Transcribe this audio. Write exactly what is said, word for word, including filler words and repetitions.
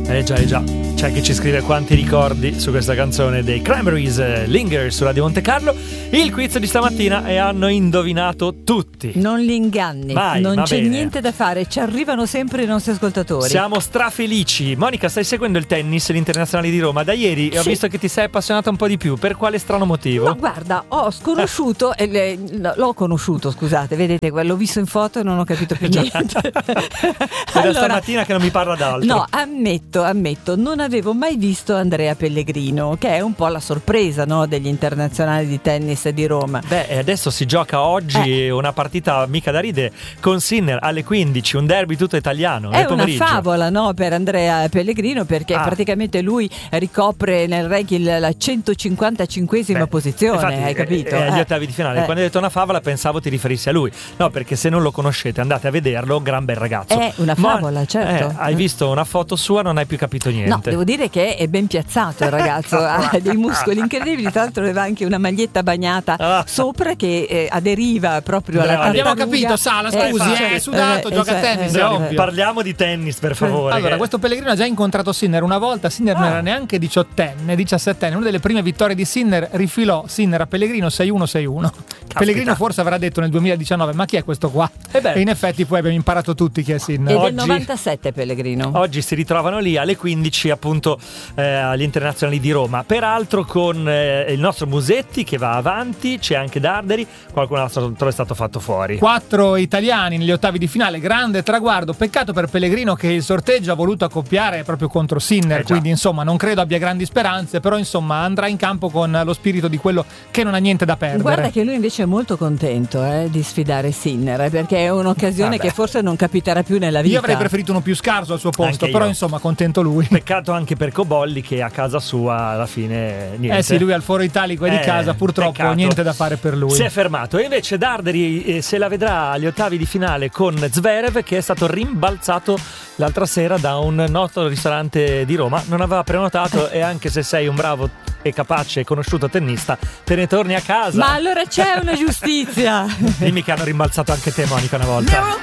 Eh già, eh già. C'è chi ci scrive quanti ricordi su questa canzone dei Cranberries, Linger su Radio Monte Carlo. Il quiz di stamattina e hanno indovinato tutti. Non li inganni, Vai, non c'è bene. niente da fare, ci arrivano sempre i nostri ascoltatori. Siamo strafelici. Monica, stai seguendo il tennis, l'Internazionale di Roma? Da ieri Sì. ho visto che ti sei appassionata un po' di più. Per quale strano motivo? No, guarda, ho sconosciuto, e le- no, l'ho conosciuto, scusate, vedete, l'ho visto in foto e non ho capito più niente. È da stamattina che non mi parla d'altro. No, ammetto, ammetto, non avevo mai visto Andrea Pellegrino, che è un po' la sorpresa, no, degli internazionali di tennis di Roma. Beh, e adesso si gioca oggi Eh. una partita mica da ride con Sinner alle quindici, un derby tutto italiano. È nel una pomeriggio. favola, no, per Andrea Pellegrino, perché Ah. praticamente lui ricopre nel ranking la centocinquantacinquesima Beh, posizione, infatti, hai capito? eh, agli Eh. ottavi di finale. Eh. Quando hai detto una favola pensavo ti riferissi a lui. No, perché se non lo conoscete andate a vederlo, gran bel ragazzo. È una Ma- favola, certo. eh, hai visto una foto sua, non hai più capito niente. No, devo dire che è ben piazzato il ragazzo, ha dei muscoli incredibili, tra l'altro aveva anche una maglietta bagnata Ah. sopra che eh, aderiva proprio alla Bravo. tartaruga. Abbiamo capito, Sala, Eh, scusi, sì, è sudato, eh, gioca a eh, tennis, eh, è eh, ovvio. Parliamo di tennis, per favore. Allora, che- questo Pellegrino ha già incontrato Sinner una volta. Sinner non Ah. era neanche diciottenne, diciassettenne. Una delle prime vittorie di Sinner rifilò Sinner a Pellegrino sei uno sei uno. Pellegrino forse avrà detto nel duemiladiciannove: ma chi è questo qua? Eh beh. E in effetti poi abbiamo imparato tutti chi è Sinner. Ed è Oggi- del novantasette Pellegrino. Oggi si ritrovano lì alle quindici, appunto, eh, agli internazionali di Roma. Peraltro con eh, il nostro Musetti che va avanti, c'è anche Darderi, qualcun altro è stato fatto fuori. Quattro italiani negli ottavi di finale, grande traguardo. Peccato per Pellegrino che il sorteggio ha voluto accoppiare proprio contro Sinner, Eh già. quindi insomma non credo abbia grandi speranze, però insomma andrà in campo con lo spirito di quello che non ha niente da perdere. Guarda che lui invece è molto contento eh, di sfidare Sinner, eh, perché è un'occasione Vabbè. che forse non capiterà più nella vita. Io avrei preferito uno più scarso al suo posto, Anche però io. insomma contento lui. Peccato anche per Cobolli che a casa sua alla fine niente. Eh sì, lui al foro italico è di Eh, casa, purtroppo peccato. niente da fare per lui. Si è fermato. E invece Darderi eh, se la vedrà agli ottavi di finale con Zverev, che è stato rimbalzato l'altra sera da un noto ristorante di Roma. Non aveva prenotato e anche se sei un bravo e capace e conosciuto tennista, te ne torni a casa. Ma allora c'è una giustizia. Dimmi che hanno rimbalzato anche te, Monica, una volta.